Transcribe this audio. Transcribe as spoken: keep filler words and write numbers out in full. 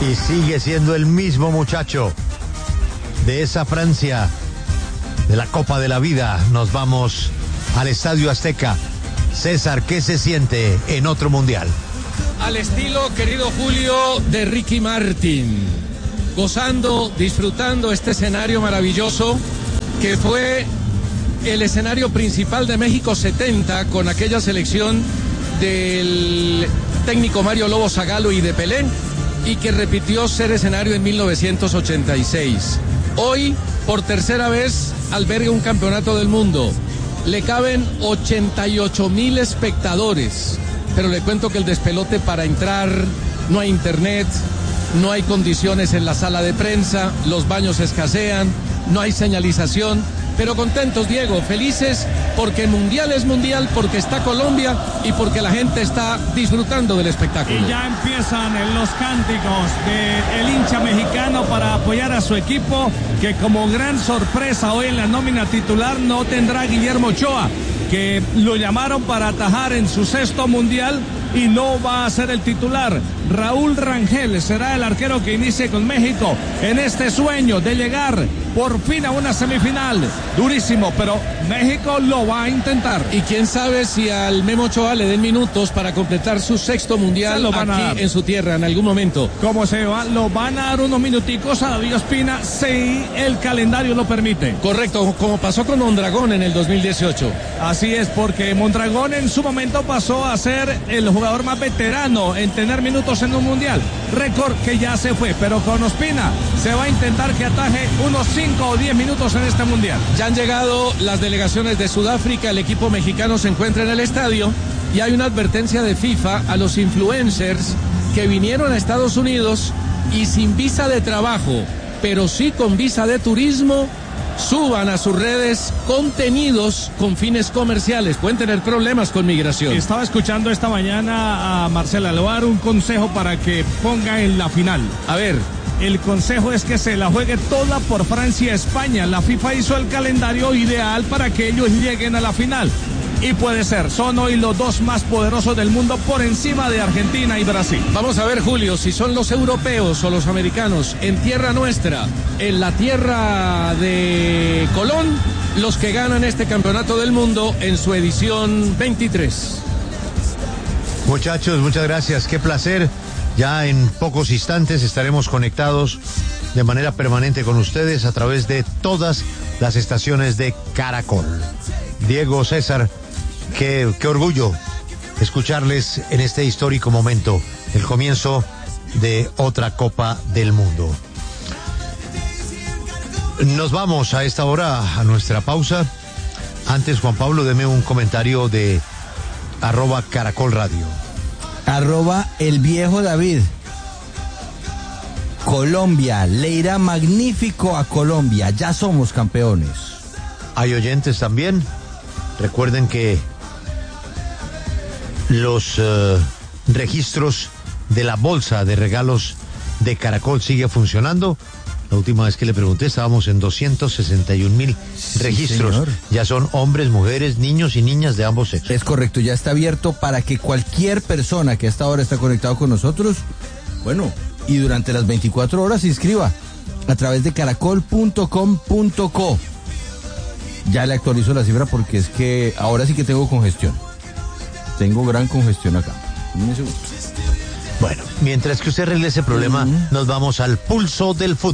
Y sigue siendo el mismo muchacho de esa Francia, de la Copa de la Vida. Nos vamos al Estadio Azteca. César, ¿qué se siente en otro mundial? Al estilo, querido Julio, de Ricky Martin, gozando, disfrutando este escenario maravilloso que fue el escenario principal de México setenta, con aquella selección del técnico Mario Lobo Zagallo y de Pelé, y que repitió ser escenario en mil novecientos ochenta y seis. Hoy, por tercera vez, alberga un campeonato del mundo. Le caben ochenta y ocho mil espectadores, pero le cuento que el despelote para entrar, no hay internet, no hay condiciones en la sala de prensa, los baños escasean, no hay señalización, pero contentos, Diego, felices porque mundial es mundial, porque está Colombia y porque la gente está disfrutando del espectáculo. Y ya empiezan los cánticos del hincha mexicano para apoyar a su equipo, que como gran sorpresa hoy en la nómina titular no tendrá a Guillermo Ochoa, que lo llamaron para atajar en su sexto mundial y no va a ser el titular. Raúl Rangel será el arquero que inicie con México en este sueño de llegar por fin a una semifinal. Durísimo, pero México lo va a intentar. Y quién sabe si al Memo Ochoa le den minutos para completar su sexto mundial aquí en su tierra en algún momento. ¿Cómo se va? Lo van a dar unos minuticos a David Ospina si el calendario lo permite. Correcto, como pasó con Mondragón en el dos mil dieciocho. Así es, porque Mondragón en su momento pasó a ser el jugador más veterano en tener minutos en un mundial. Récord que ya se fue, pero con Ospina se va a intentar que ataje unos cinco o diez minutos en este mundial. Ya han llegado las delegaciones de Sudáfrica, el equipo mexicano se encuentra en el estadio y hay una advertencia de FIFA a los influencers que vinieron a Estados Unidos y sin visa de trabajo, pero sí con visa de turismo, suban a sus redes contenidos con fines comerciales. Pueden tener problemas con migración. Estaba escuchando esta mañana a Marcela, le voy a dar un consejo para que ponga en la final. A ver. El consejo es que se la juegue toda por Francia y España. La FIFA hizo el calendario ideal para que ellos lleguen a la final. Y puede ser, son hoy los dos más poderosos del mundo por encima de Argentina y Brasil. Vamos a ver, Julio, si son los europeos o los americanos en tierra nuestra, en la tierra de Colón, los que ganan este campeonato del mundo en su edición veintitrés. Muchachos, muchas gracias, qué placer. Ya en pocos instantes estaremos conectados de manera permanente con ustedes a través de todas las estaciones de Caracol. Diego, César, qué, qué orgullo escucharles en este histórico momento, el comienzo de otra Copa del Mundo. Nos vamos a esta hora a nuestra pausa. Antes, Juan Pablo, deme un comentario de arroba Caracol Radio. Arroba el viejo David. Colombia, le irá magnífico a Colombia, ya somos campeones. Hay oyentes también. Recuerden que los uh, registros de la bolsa de regalos de Caracol sigue funcionando. La última vez que le pregunté estábamos en doscientos sesenta y un mil sí, registros. Señor. Ya son hombres, mujeres, niños y niñas de ambos sexos. Es correcto, ya está abierto para que cualquier persona que hasta ahora está conectado con nosotros, bueno, y durante las veinticuatro horas se inscriba a través de caracol punto com punto co. Ya le actualizo la cifra porque es que ahora sí que tengo congestión. Tengo gran congestión acá. Un segundo. Bueno, mientras que usted arregle ese problema, uh-huh. nos vamos al pulso del fútbol.